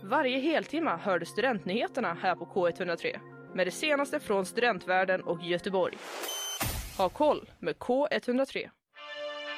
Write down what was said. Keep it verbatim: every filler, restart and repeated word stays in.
Varje heltimma hör du studentnyheterna här på K etthundratre med det senaste från studentvärlden och Göteborg. Ha koll med K etthundratre.